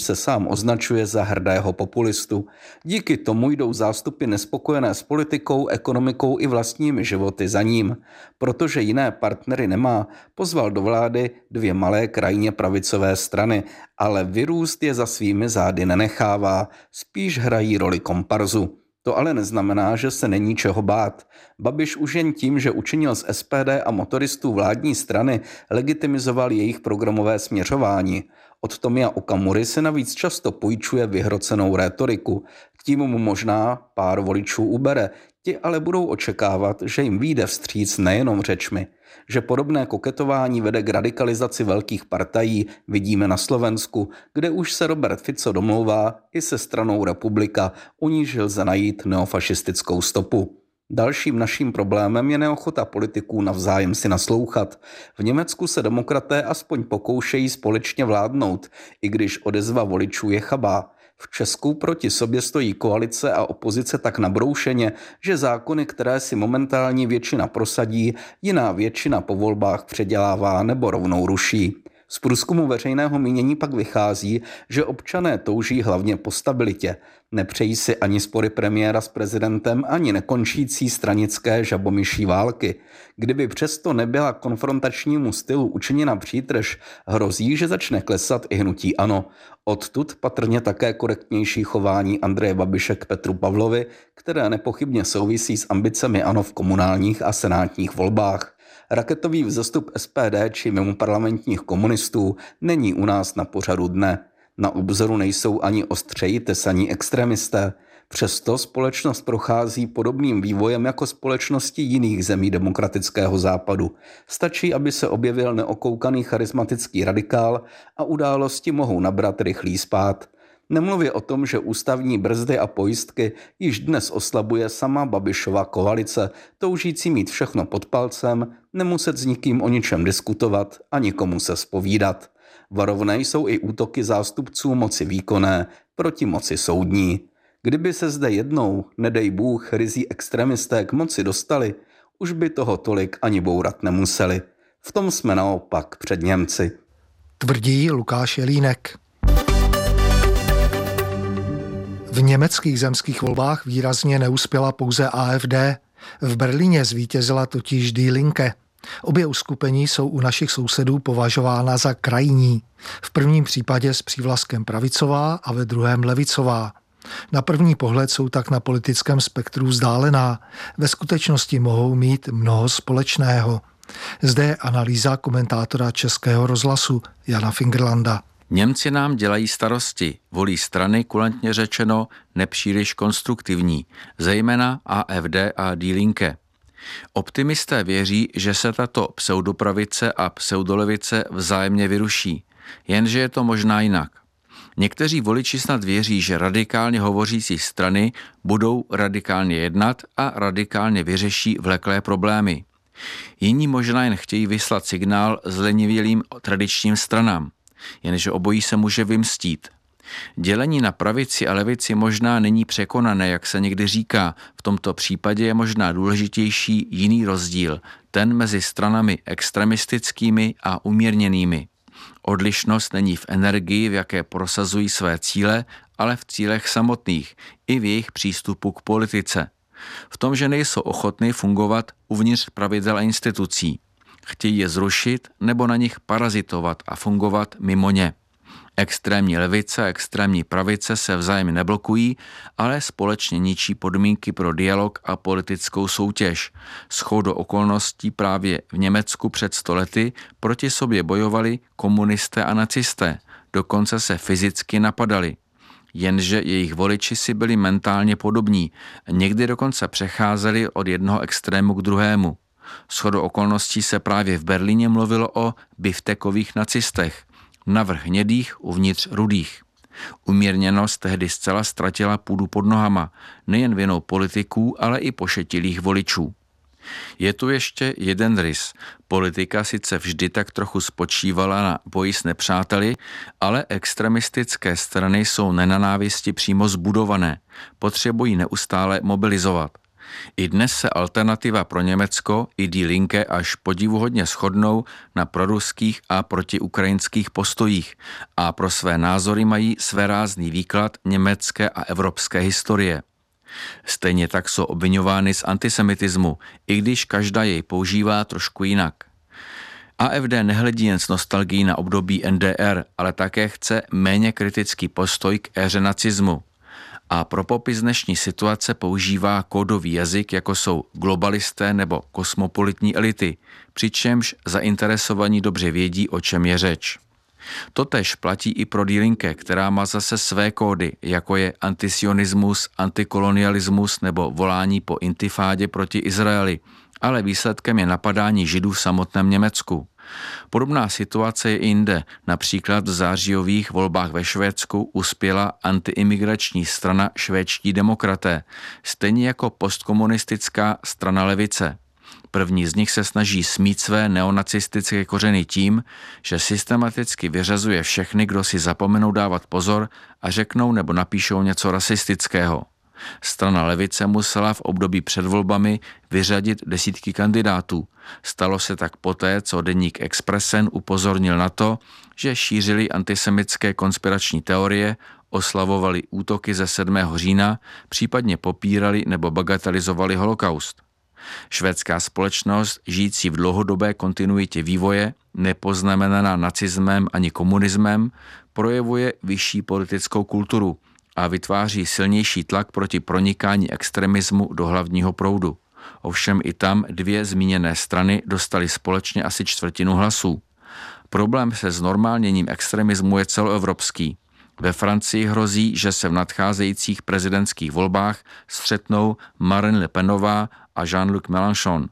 se sám označuje za hrdého populistu. Díky tomu jdou zástupy nespokojené s politikou, ekonomikou i vlastními životy za ním. Protože jiné partnery nemá, pozval do vlády 2 malé krajně pravicové strany, ale vyrůst je za svými zády nenechává, spíš hrají roli komparzu. To ale neznamená, že se není čeho bát. Babiš už jen tím, že učinil z SPD a motoristů vládní strany, legitimizoval jejich programové směřování. Od Tomia Okamury se navíc často půjčuje vyhrocenou rétoriku. Tím mu možná pár voličů ubere, ti ale budou očekávat, že jim vyjde vstříc nejenom řečmi. Že podobné koketování vede k radikalizaci velkých partají, vidíme na Slovensku, kde už se Robert Fico domlouvá i se stranou Republika, u níž lze najít neofašistickou stopu. Dalším naším problémem je neochota politiků navzájem si naslouchat. V Německu se demokraté aspoň pokoušejí společně vládnout, i když odezva voličů je chabá. V Česku proti sobě stojí koalice a opozice tak nabroušeně, že zákony, které si momentální většina prosadí, jiná většina po volbách předělává nebo rovnou ruší. Z průzkumu veřejného mínění pak vychází, že občané touží hlavně po stabilitě. Nepřejí si ani spory premiéra s prezidentem, ani nekončící stranické žabomyší války. Kdyby přesto nebyla konfrontačnímu stylu učiněna přítrž, hrozí, že začne klesat i hnutí ANO. Odtud patrně také korektnější chování Andreje Babiše k Petru Pavlovi, které nepochybně souvisí s ambicemi ANO v komunálních a senátních volbách. Raketový vzestup SPD či mimoparlamentních komunistů není u nás na pořadu dne. Na obzoru nejsou ani ostřeji tesaní extremisté. Přesto společnost prochází podobným vývojem jako společnosti jiných zemí demokratického západu. Stačí, aby se objevil neokoukaný charismatický radikál a události mohou nabrat rychlý spád. Nemluvě o tom, že ústavní brzdy a pojistky již dnes oslabuje sama Babišova koalice, toužící mít všechno pod palcem, nemuset s nikým o ničem diskutovat a nikomu se zpovídat. Varovné jsou i útoky zástupců moci výkonné proti moci soudní. Kdyby se zde jednou, nedej Bůh, ryzí extremisté k moci dostali, už by toho tolik ani bourat nemuseli. V tom jsme naopak před Němci. Tvrdí Lukáš Jelínek. V německých zemských volbách výrazně neuspěla pouze AfD. V Berlíně zvítězila totiž Die Linke. Obě uskupení jsou u našich sousedů považována za krajní. V prvním případě s přívlastkem pravicová a ve druhém levicová. Na první pohled jsou tak na politickém spektru vzdálená. Ve skutečnosti mohou mít mnoho společného. Zde je analýza komentátora Českého rozhlasu Jana Fingerlanda. Němci nám dělají starosti, volí strany, kulantně řečeno, nepříliš konstruktivní, zejména AfD a Die Linke. Optimisté věří, že se tato pseudopravice a pseudolevice vzájemně vyruší, jenže je to možná jinak. Někteří voliči snad věří, že radikálně hovořící strany budou radikálně jednat a radikálně vyřeší vleklé problémy. Jiní možná jen chtějí vyslat signál zlenivělým tradičním stranám, jenže obojí se může vymstít. Dělení na pravici a levici možná není překonané, jak se někdy říká. V tomto případě je možná důležitější jiný rozdíl, ten mezi stranami extremistickými a umírněnými. Odlišnost není v energii, v jaké prosazují své cíle, ale v cílech samotných, i v jejich přístupu k politice. V tom, že nejsou ochotní fungovat uvnitř pravidel a institucí. Chtějí je zrušit nebo na nich parazitovat a fungovat mimo ně. Extrémní levice a extrémní pravice se vzájemně neblokují, ale společně ničí podmínky pro dialog a politickou soutěž. Shodou okolností právě v Německu před 100 lety proti sobě bojovali komunisté a nacisté, dokonce se fyzicky napadali. Jenže jejich voliči si byli mentálně podobní, někdy dokonce přecházeli od jednoho extrému k druhému. Shodou okolností se právě v Berlíně mluvilo o biftekových nacistech, navrch hnědých uvnitř rudých. Umírněnost tehdy zcela ztratila půdu pod nohama, nejen vinou politiků, ale i pošetilých voličů. Je tu ještě jeden rys. Politika sice vždy tak trochu spočívala na boji s nepřáteli, ale extremistické strany jsou nenanávisti přímo zbudované, potřebují neustále mobilizovat. I dnes se Alternativa pro Německo i Die Linke až podivuhodně shodnou na proruských a protiukrajinských postojích a pro své názory mají svérázný výklad německé a evropské historie. Stejně tak jsou obviňovány z antisemitismu, i když každá jej používá trošku jinak. AfD nehledí jen s nostalgií na období NDR, ale také chce méně kritický postoj k éře nacismu. A pro popis dnešní situace používá kódový jazyk, jako jsou globalisté nebo kosmopolitní elity, přičemž zainteresovaní dobře vědí, o čem je řeč. Totéž platí i pro Die Linke, která má zase své kódy, jako je antisionismus, antikolonialismus nebo volání po intifádě proti Izraeli, ale výsledkem je napadání Židů v samotném Německu. Podobná situace je i jinde. Například v zářijových volbách ve Švédsku uspěla antiimigrační strana Švédští demokraté, stejně jako postkomunistická strana levice. První z nich se snaží smít své neonacistické kořeny tím, že systematicky vyřazuje všechny, kdo si zapomenou dávat pozor a řeknou nebo napíšou něco rasistického. Strana levice musela v období před volbami vyřadit desítky kandidátů. Stalo se tak poté, co deník Expressen upozornil na to, že šířili antisemitské konspirační teorie, oslavovali útoky ze 7. října, případně popírali nebo bagatelizovali holokaust. Švédská společnost, žijící v dlouhodobé kontinuitě vývoje, nepoznamenaná nacismem ani komunismem, projevuje vyšší politickou kulturu a vytváří silnější tlak proti pronikání extremismu do hlavního proudu. Ovšem i tam dvě zmíněné strany dostaly společně asi 1/4 hlasů. Problém se znormálněním extremismu je celoevropský. Ve Francii hrozí, že se v nadcházejících prezidentských volbách střetnou Marine Le Penová a Jean-Luc Mélenchon.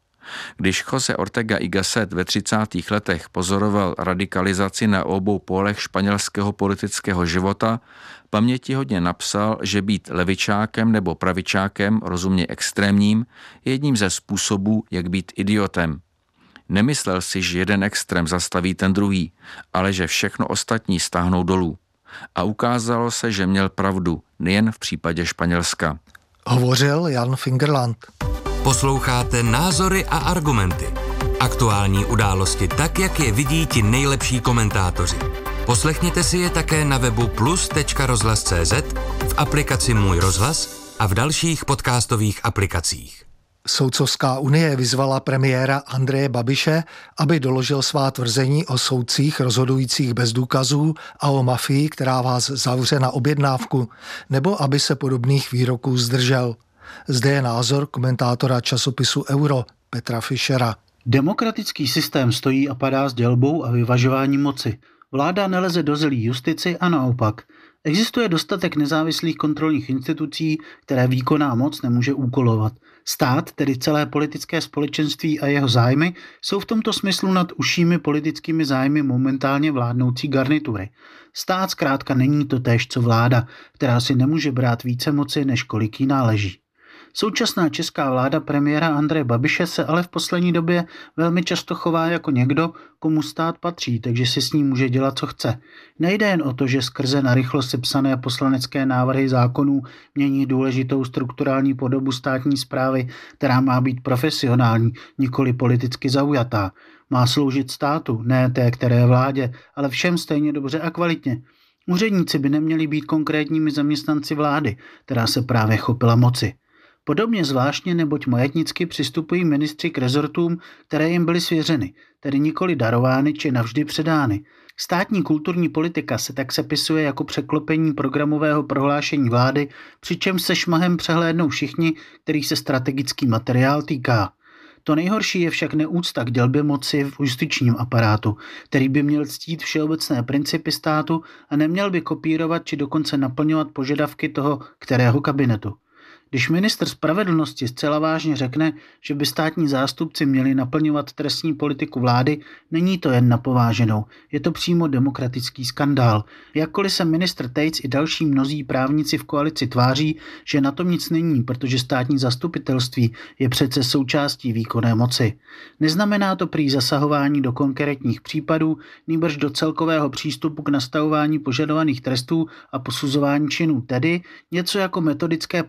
Když José Ortega y Gasset ve 30. letech pozoroval radikalizaci na obou pólech španělského politického života, pamětihodně napsal, že být levičákem nebo pravičákem, rozumně extrémním, je jedním ze způsobů, jak být idiotem. Nemyslel si, že jeden extrém zastaví ten druhý, ale že všechno ostatní stáhnou dolů. A ukázalo se, že měl pravdu, nejen v případě Španělska. Hovořil Jan Fingerland. Posloucháte Názory a argumenty. Aktuální události tak, jak je vidí ti nejlepší komentátoři. Poslechněte si je také na webu plus.rozhlas.cz, v aplikaci Můj rozhlas a v dalších podcastových aplikacích. Soudcovská unie vyzvala premiéra Andreje Babiše, aby doložil svá tvrzení o soudcích rozhodujících bez důkazů a o mafii, která vás zavře na objednávku, nebo aby se podobných výroků zdržel. Zde je názor komentátora časopisu Euro Petra Fischera. Demokratický systém stojí a padá s dělbou a vyvažováním moci. Vláda neleze do zelí justici a naopak. Existuje dostatek nezávislých kontrolních institucí, které výkonná moc nemůže úkolovat. Stát, tedy celé politické společenství a jeho zájmy, jsou v tomto smyslu nad užšími politickými zájmy momentálně vládnoucí garnitury. Stát zkrátka není totéž co vláda, která si nemůže brát více moci, než kolik jí náleží. Současná česká vláda premiéra Andreje Babiše se ale v poslední době velmi často chová jako někdo, komu stát patří, takže si s ním může dělat, co chce. Nejde jen o to, že skrze narychlo sepsané poslanecké návrhy zákonů mění důležitou strukturální podobu státní správy, která má být profesionální, nikoli politicky zaujatá. Má sloužit státu, ne té které vládě, ale všem stejně dobře a kvalitně. Úředníci by neměli být konkrétními zaměstnanci vlády, která se právě chopila moci. Podobně zvláštně, neboť majetnicky přistupují ministři k rezortům, které jim byly svěřeny, tedy nikoli darovány či navždy předány. Státní kulturní politika se tak sepisuje jako překlopení programového prohlášení vlády, přičemž se šmahem přehlédnou všichni, kterých se strategický materiál týká. To nejhorší je však neúcta k dělbě moci v justičním aparátu, který by měl ctít všeobecné principy státu a neměl by kopírovat či dokonce naplňovat požadavky toho kterého kabinetu. Když ministr spravedlnosti zcela vážně řekne, že by státní zástupci měli naplňovat trestní politiku vlády, není to jen na pováženou, je to přímo demokratický skandál. Jakkoliv se ministr Tejc i další mnozí právníci v koalici tváří, že na tom nic není, protože státní zastupitelství je přece součástí výkonné moci. Neznamená to prý zasahování do konkrétních případů, nýbrž do celkového přístupu k nastavování požadovaných trestů a posuzování činů, tedy něco jako metodické pokyny,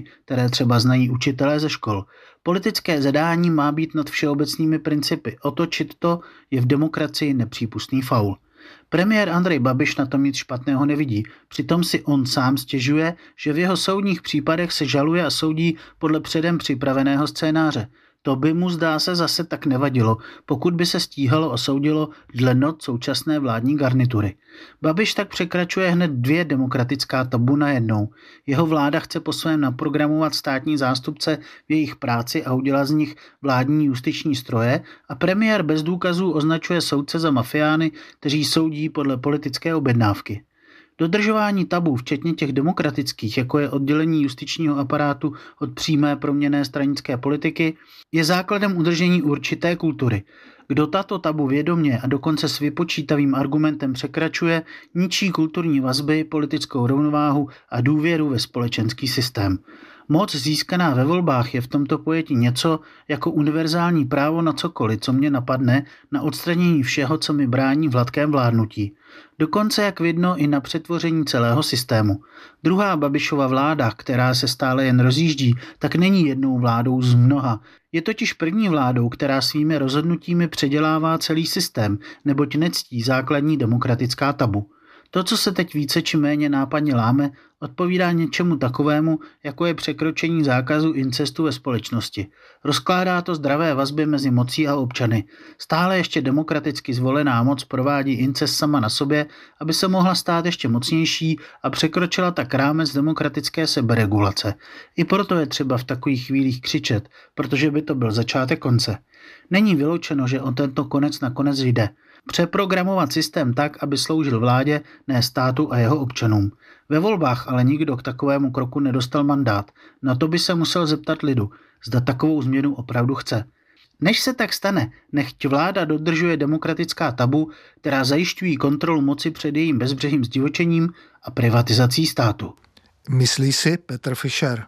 které třeba znají učitelé ze škol. Politické zadání má být nad všeobecnými principy. Otočit to je v demokracii nepřípustný faul. Premiér Andrej Babiš na tom nic špatného nevidí. Přitom si on sám stěžuje, že v jeho soudních případech se žaluje a soudí podle předem připraveného scénáře. To by mu, zdá se, zase tak nevadilo, pokud by se stíhalo a soudilo dle not současné vládní garnitury. Babiš tak překračuje hned 2 demokratická tabu najednou. Jeho vláda chce po svém naprogramovat státní zástupce v jejich práci a udělat z nich vládní justiční stroje a premiér bez důkazů označuje soudce za mafiány, kteří soudí podle politické objednávky. Dodržování tabů, včetně těch demokratických, jako je oddělení justičního aparátu od přímé proměnné stranické politiky, je základem udržení určité kultury. Kdo tato tabu vědomě a dokonce s vypočítavým argumentem překračuje, ničí kulturní vazby, politickou rovnováhu a důvěru ve společenský systém. Moc získaná ve volbách je v tomto pojetí něco jako univerzální právo na cokoliv, co mě napadne, na odstranění všeho, co mi brání v hladkém vládnutí. Dokonce, jak vidno, i na přetvoření celého systému. Druhá Babišova vláda, která se stále jen rozjíždí, tak není jednou vládou z mnoha. Je totiž první vládou, která svými rozhodnutími předělává celý systém, neboť nectí základní demokratická tabu. To, co se teď více či méně nápadně láme, odpovídá něčemu takovému, jako je překročení zákazu incestu ve společnosti. Rozkládá to zdravé vazby mezi mocí a občany. Stále ještě demokraticky zvolená moc provádí incest sama na sobě, aby se mohla stát ještě mocnější a překročila tak rámec demokratické seberegulace. I proto je třeba v takových chvílích křičet, protože by to byl začátek konce. Není vyloučeno, že o tento konec nakonec jde. Přeprogramovat systém tak, aby sloužil vládě, ne státu a jeho občanům. Ve volbách ale nikdo k takovému kroku nedostal mandát. Na to by se musel zeptat lidu, zda takovou změnu opravdu chce. Než se tak stane, nechť vláda dodržuje demokratická tabu, která zajišťují kontrolu moci před jejím bezbřehým zdivočením a privatizací státu. Myslí si Petr Fischer.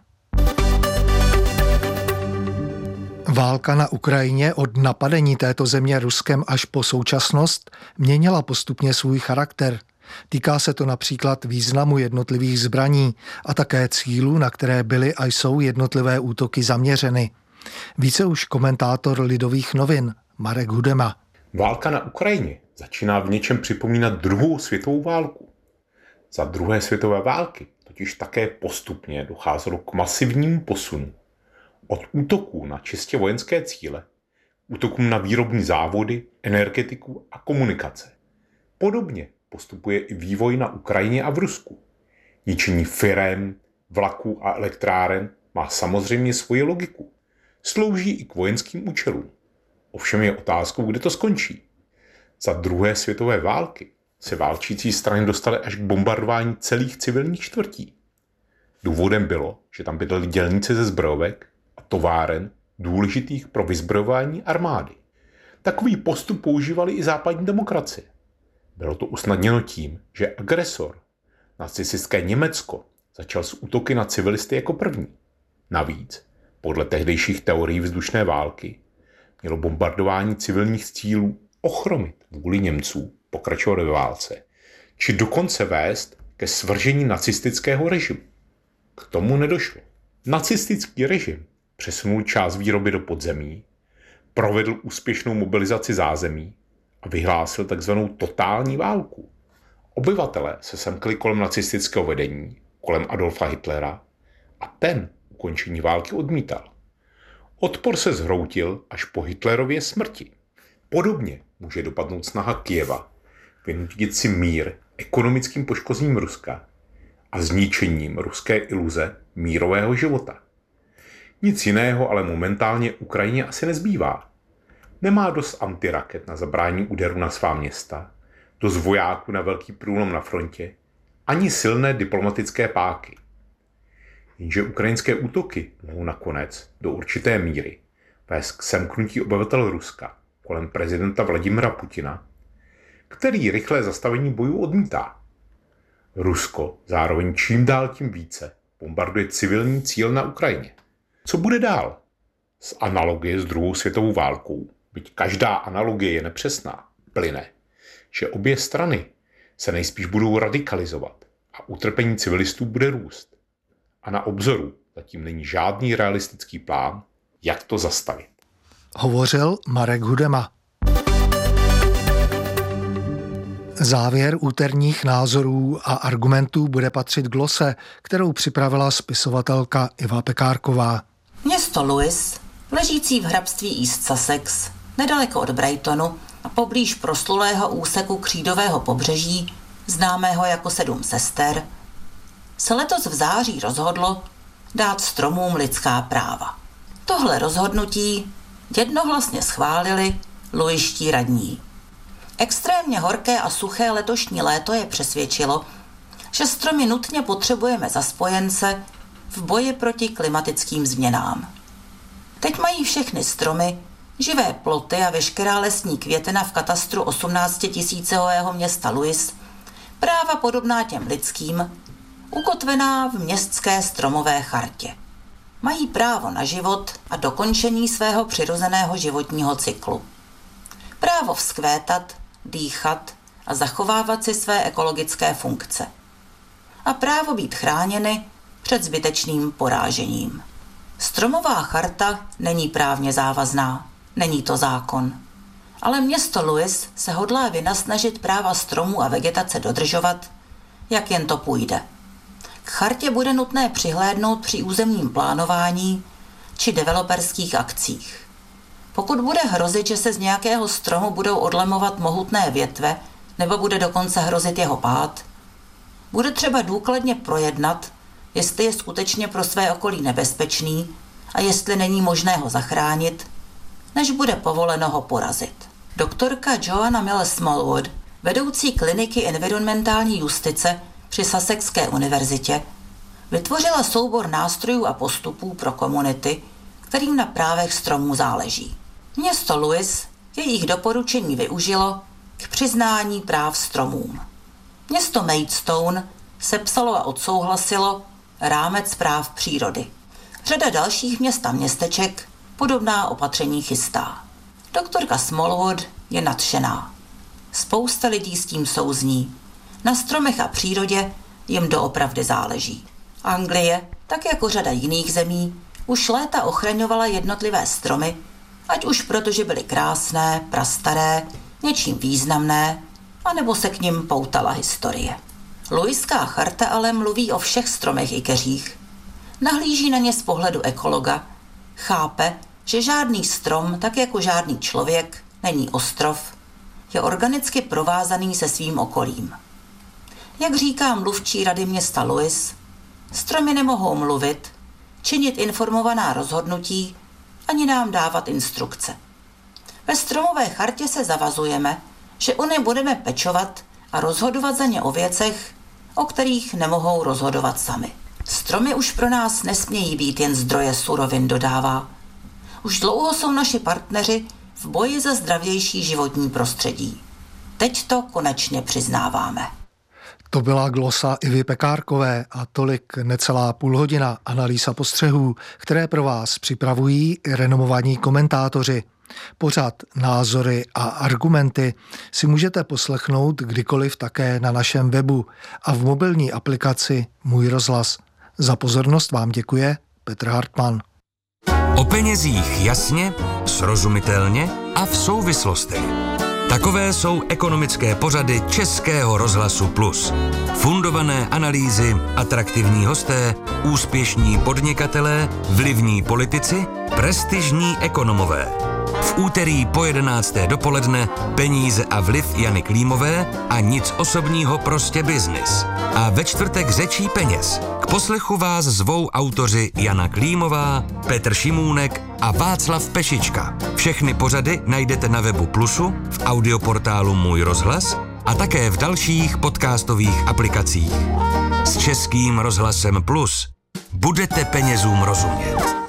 Válka na Ukrajině od napadení této země Ruskem až po současnost měnila postupně svůj charakter. Týká se to například významu jednotlivých zbraní a také cílů, na které byly a jsou jednotlivé útoky zaměřeny. Více už komentátor Lidových novin Marek Hudema. Válka na Ukrajině začíná v něčem připomínat druhou světovou válku. Za druhé světové války totiž také postupně docházelo k masivnímu posunu od útoků na čistě vojenské cíle, útokům na výrobní závody, energetiku a komunikace. Podobně postupuje i vývoj na Ukrajině a v Rusku. Ničení firem, vlaků a elektráren má samozřejmě svoji logiku. Slouží i k vojenským účelům. Ovšem je otázkou, kde to skončí. Za druhé světové války se válčící strany dostaly až k bombardování celých civilních čtvrtí. Důvodem bylo, že tam bydleli dělníci ze zbrojovek a továren důležitých pro vyzbrojování armády. Takový postup používali i západní demokracie. Bylo to usnadněno tím, že agresor, nacistické Německo, začal s útoky na civilisty jako první. Navíc, podle tehdejších teorií vzdušné války, mělo bombardování civilních cílů ochromit vůli Němců pokračovat ve válce, či dokonce vést ke svržení nacistického režimu. K tomu nedošlo. Nacistický režim přesunul část výroby do podzemí, provedl úspěšnou mobilizaci zázemí a vyhlásil takzvanou totální válku. Obyvatelé se semkli kolem nacistického vedení, kolem Adolfa Hitlera a ten ukončení války odmítal. Odpor se zhroutil až po Hitlerově smrti. Podobně může dopadnout snaha Kyjeva vynutit si mír ekonomickým poškozením Ruska a zničením ruské iluze mírového života. Nic jiného ale momentálně Ukrajině asi nezbývá. Nemá dost antiraket na zabrání úderu na svá města, dost vojáků na velký průlom na frontě, ani silné diplomatické páky. Jenže ukrajinské útoky mohou nakonec do určité míry vést k semknutí obyvatel Ruska kolem prezidenta Vladimira Putina, který rychlé zastavení bojů odmítá. Rusko zároveň čím dál tím více bombarduje civilní cíl na Ukrajině. Co bude dál? Z analogie s druhou světovou válkou, byť každá analogie je nepřesná, plyne, že obě strany se nejspíš budou radikalizovat a utrpení civilistů bude růst. A na obzoru zatím není žádný realistický plán, jak to zastavit. Hovořil Marek Hudema. Závěr úterních názorů a argumentů bude patřit glose, kterou připravila spisovatelka Iva Pekárková. Město Lewis, ležící v hrabství East Sussex, nedaleko od Brightonu a poblíž proslulého úseku křídového pobřeží, známého jako 7 sester, se letos v září rozhodlo dát stromům lidská práva. Tohle rozhodnutí jednohlasně schválili luiští radní. Extrémně horké a suché letošní léto je přesvědčilo, že stromy nutně potřebujeme za spojence v boji proti klimatickým změnám. Teď mají všechny stromy, živé ploty a veškerá lesní květina v katastru 18 000 města Lewis práva podobná těm lidským, ukotvená v městské stromové chartě. Mají právo na život a dokončení svého přirozeného životního cyklu. Právo vzkvétat, dýchat a zachovávat si své ekologické funkce. A právo být chráněny před zbytečným porážením. Stromová charta není právně závazná, není to zákon. Ale město Lewis se hodlá vynasnažit práva stromů a vegetace dodržovat, jak jen to půjde. K chartě bude nutné přihlédnout při územním plánování či developerských akcích. Pokud bude hrozit, že se z nějakého stromu budou odlemovat mohutné větve nebo bude dokonce hrozit jeho pád, bude třeba důkladně projednat, jestli je skutečně pro své okolí nebezpečný a jestli není možné ho zachránit, než bude povoleno ho porazit. Doktorka Joanna Miller Smallwood, vedoucí kliniky environmentální justice při Sussexské univerzitě, vytvořila soubor nástrojů a postupů pro komunity, kterým na právech stromů záleží. Město Lewis jejich doporučení využilo k přiznání práv stromům. Město Maidstone sepsalo a odsouhlasilo rámec práv přírody. Řada dalších měst a městeček podobná opatření chystá. Doktorka Smallwood je nadšená. Spousta lidí s tím souzní. Na stromech a přírodě jim doopravdy záleží. Anglie, tak jako řada jiných zemí, už léta ochraňovala jednotlivé stromy, ať už protože byly krásné, prastaré, něčím významné, anebo se k nim poutala historie. Luiská charta ale mluví o všech stromech i keřích. Nahlíží na ně z pohledu ekologa, chápe, že žádný strom, tak jako žádný člověk, není ostrov, je organicky provázaný se svým okolím. Jak říká mluvčí rady města Lewis, stromy nemohou mluvit, činit informovaná rozhodnutí, ani nám dávat instrukce. Ve stromové chartě se zavazujeme, že o ně budeme pečovat a rozhodovat za ně o věcech, o kterých nemohou rozhodovat sami. Stromy už pro nás nesmějí být jen zdroje surovin, dodává. Už dlouho jsou naši partneři v boji za zdravější životní prostředí. Teď to konečně přiznáváme. To byla glosa Ivy Pekárkové a tolik necelá půlhodina analýz a postřehů, které pro vás připravují renomovaní komentátoři. Pořad Názory a argumenty si můžete poslechnout kdykoliv také na našem webu a v mobilní aplikaci Můj rozhlas. Za pozornost vám děkuje Petr Hartmann. O penězích jasně, srozumitelně a v souvislostech. Takové jsou ekonomické pořady Českého rozhlasu Plus. Fundované analýzy, atraktivní hosté, úspěšní podnikatelé, vlivní politici, prestižní ekonomové. V úterý po 11. dopoledne Peníze a vliv Jany Klímové a nic osobního, prostě biznis. A ve čtvrtek Řečí peněz. K poslechu vás zvou autoři Jana Klímová, Petr Šimůnek a Václav Pešička. Všechny pořady najdete na webu Plusu, v audioportálu Můj rozhlas a také v dalších podcastových aplikacích. S Českým rozhlasem Plus budete penězům rozumět.